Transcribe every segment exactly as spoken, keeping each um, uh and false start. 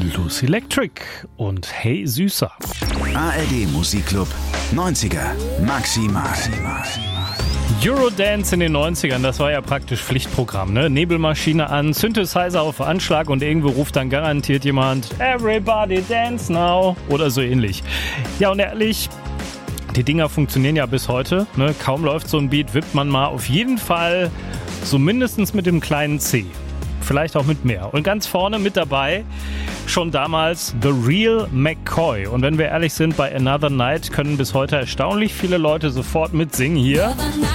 Lucy Electric und Hey Süßer. A R D Musikclub neunziger Maximal. Eurodance in den neunzigern, das war ja praktisch Pflichtprogramm, ne? Nebelmaschine an, Synthesizer auf Anschlag und irgendwo ruft dann garantiert jemand Everybody dance now oder so ähnlich. Ja, und ehrlich, die Dinger funktionieren ja bis heute, ne? Kaum läuft so ein Beat, wippt man mal auf jeden Fall so mindestens mit dem kleinen C. Vielleicht auch mit mehr. Und ganz vorne mit dabei schon damals The Real McCoy. Und wenn wir ehrlich sind, bei Another Night können bis heute erstaunlich viele Leute sofort mitsingen hier.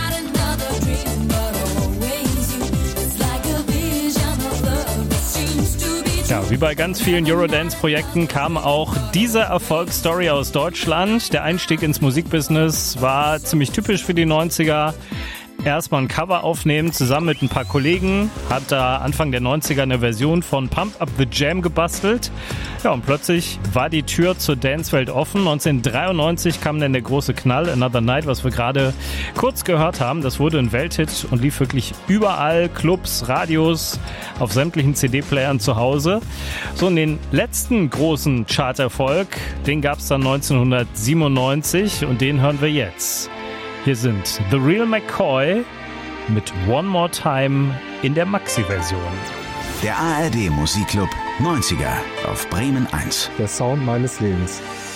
Ja, wie bei ganz vielen Eurodance-Projekten kam auch diese Erfolgsstory aus Deutschland. Der Einstieg ins Musikbusiness war ziemlich typisch für die neunziger. Erstmal ein Cover aufnehmen, zusammen mit ein paar Kollegen, hat da Anfang der neunziger eine Version von Pump Up the Jam gebastelt. Ja, und plötzlich war die Tür zur Dancewelt offen. neunzehnhundertdreiundneunzig kam dann der große Knall, Another Night, was wir gerade kurz gehört haben. Das wurde ein Welthit und lief wirklich überall, Clubs, Radios, auf sämtlichen C D-Playern zu Hause. So, und den letzten großen Charterfolg, den gab es dann neunzehnhundertsiebenundneunzig und den hören wir jetzt. Hier sind The Real McCoy mit One More Time in der Maxi-Version. Der A R D Musikclub neunziger auf Bremen eins. Der Sound meines Lebens.